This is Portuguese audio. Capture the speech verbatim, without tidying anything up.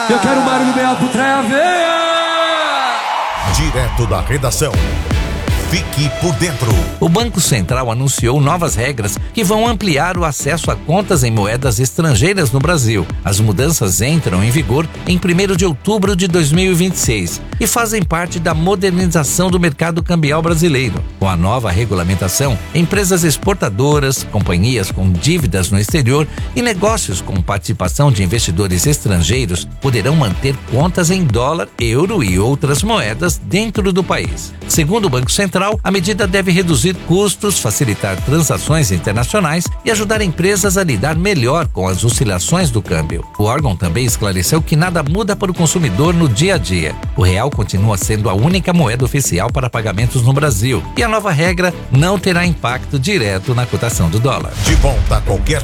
Eu quero o Mário Liberal pro Traia Veia! Direto da redação. Fique por dentro. O Banco Central anunciou novas regras que vão ampliar o acesso a contas em moedas estrangeiras no Brasil. As mudanças entram em vigor em primeiro de outubro de dois mil e vinte e seis e fazem parte da modernização do mercado cambial brasileiro. Com a nova regulamentação, empresas exportadoras, companhias com dívidas no exterior e negócios com participação de investidores estrangeiros poderão manter contas em dólar, euro e outras moedas dentro do país. Segundo o Banco Central, a medida deve reduzir custos, facilitar transações internacionais e ajudar empresas a lidar melhor com as oscilações do câmbio. O órgão também esclareceu que nada muda para o consumidor no dia a dia. O real continua sendo a única moeda oficial para pagamentos no Brasil e a nova regra não terá impacto direto na cotação do dólar. De volta a qualquer